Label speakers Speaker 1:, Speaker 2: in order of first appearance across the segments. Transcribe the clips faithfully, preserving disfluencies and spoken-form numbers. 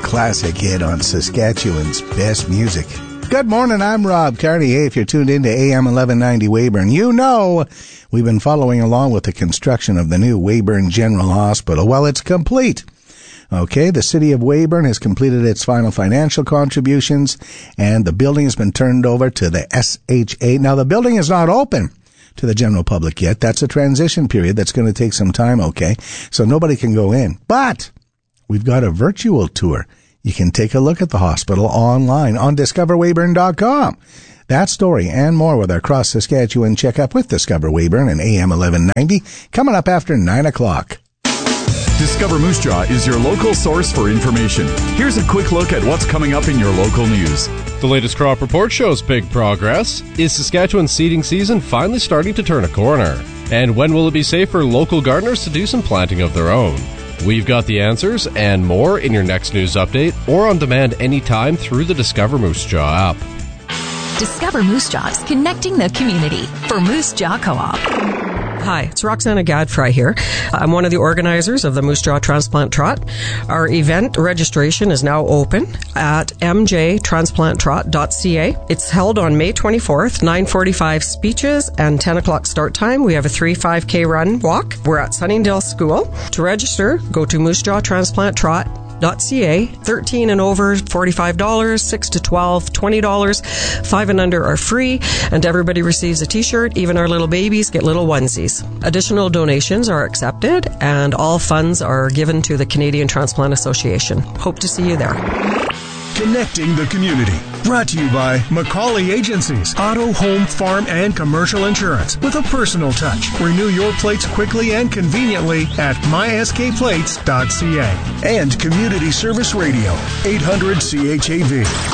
Speaker 1: classic hit on Saskatchewan's best music. Good morning, I'm Rob Cartier. If you're tuned into A M eleven ninety Weyburn, you know we've been following along with the construction of the new Weyburn General Hospital. Well, it's complete. Okay, the city of Weyburn has completed its final financial contributions, and the building has been turned over to the S H A. Now, the building is not open to the general public yet. That's a transition period that's going to take some time, okay? So nobody can go in. But we've got a virtual tour. You can take a look at the hospital online on discover weyburn dot com. That story and more with our Cross Saskatchewan checkup with Discover Weyburn and A M eleven ninety coming up after nine o'clock.
Speaker 2: Discover Moose Jaw is your local source for information. Here's a quick look at what's coming up in your local news.
Speaker 3: The latest crop report shows big progress. Is Saskatchewan's seeding season finally starting to turn a corner? And when will it be safe for local gardeners to do some planting of their own? We've got the answers and more in your next news update or on demand anytime through the Discover Moose Jaw app.
Speaker 4: Discover Moose Jaw is connecting the community for Moose Jaw Co-op.
Speaker 5: Hi, it's Roxana Gadfry here. I'm one of the organizers of the Moose Jaw Transplant Trot. Our event registration is now open at m j transplant trot dot c a. It's held on May twenty-fourth, nine forty-five speeches and ten o'clock start time. We have a three five k run walk. We're at Sunningdale School. To register, go to moose jaw transplant trot dot c a. thirteen and over, forty-five dollars, six to twelve, twenty dollars. five and under are free, and everybody receives a t-shirt. Even our little babies get little onesies. Additional donations are accepted, and all funds are given to the Canadian Transplant Association. Hope to see you there.
Speaker 6: Connecting the community. Brought to you by Macaulay Agencies. Auto, home, farm, and commercial insurance with a personal touch. Renew your plates quickly and conveniently at my s k plates dot c a. And Community Service Radio, eight hundred C H A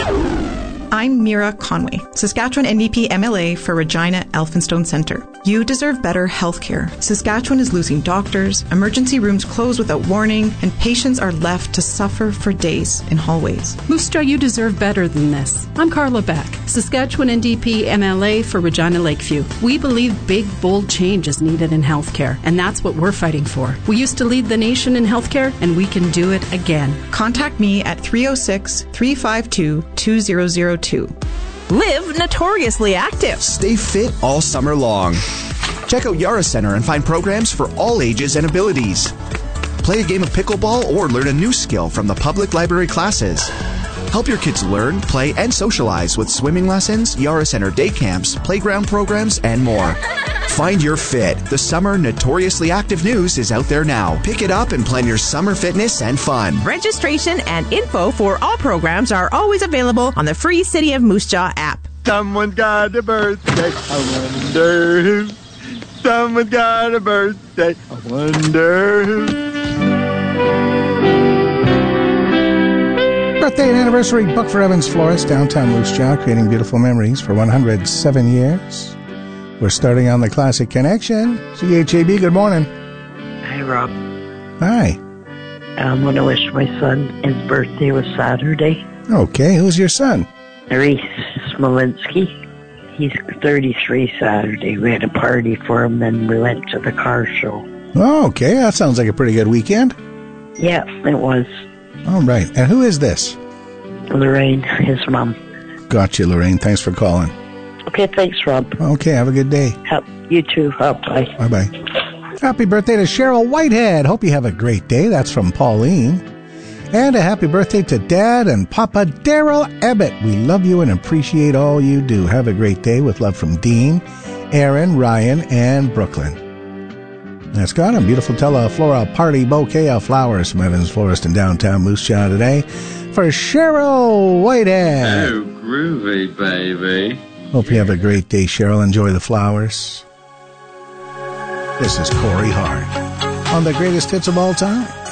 Speaker 6: V.
Speaker 7: I'm Mira Conway, Saskatchewan N D P M L A for Regina Elphinstone Centre. You deserve better health care. Saskatchewan is losing doctors, emergency rooms close without warning, and patients are left to suffer for days in hallways.
Speaker 8: Moose Jaw, you deserve better than this. I'm Carla Beck, Saskatchewan N D P M L A for Regina Lakeview. We believe big, bold change is needed in healthcare, and that's what we're fighting for. We used to lead the nation in healthcare, and we can do it again.
Speaker 7: Contact me at three oh six, three five two, two zero zero two.
Speaker 9: Live notoriously active.
Speaker 10: Stay fit all summer long. Check out Yara Center and find programs for all ages and abilities. Play a game of pickleball or learn a new skill from the public library classes. Help your kids learn, play, and socialize with swimming lessons, Yara Center day camps, playground programs, and more. Find your fit. The summer Notoriously Active news is out there now. Pick it up and plan your summer fitness and fun.
Speaker 9: Registration and info for all programs are always available on the free City of Moose Jaw app.
Speaker 11: Someone got a birthday, I wonder who. Someone got a birthday, I wonder who.
Speaker 1: Birthday and anniversary book for Evans Florist, downtown Moose Jaw, creating beautiful memories for one hundred seven years. We're starting on the Classic Connection. C H A B, good morning.
Speaker 12: Hi, Rob.
Speaker 1: Hi.
Speaker 12: I want to wish my son his birthday was Saturday.
Speaker 1: Okay, who's your son?
Speaker 12: Reese Smolinski. He's thirty-three Saturday. We had a party for him, then we went to the car show.
Speaker 1: Oh, okay. That sounds like a pretty good weekend.
Speaker 12: Yeah, it was.
Speaker 1: All right. And who is this?
Speaker 12: Lorraine, his mom.
Speaker 1: Got you, Lorraine. Thanks for calling.
Speaker 12: Okay, thanks, Rob.
Speaker 1: Okay, have a good day.
Speaker 12: Help. You too. Oh, bye.
Speaker 1: Bye-bye. Happy birthday to Cheryl Whitehead. Hope you have a great day. That's from Pauline. And a happy birthday to Dad and Papa Daryl Ebbett. We love you and appreciate all you do. Have a great day with love from Dean, Aaron, Ryan, and Brooklyn. That's got a beautiful Teleflora party bouquet of flowers from Evans Florist in downtown Moose Jaw today for Cheryl Whitehead.
Speaker 13: Oh, groovy, baby.
Speaker 1: Hope you have a great day, Cheryl. Enjoy the flowers. This is Corey Hart on the greatest hits of all time.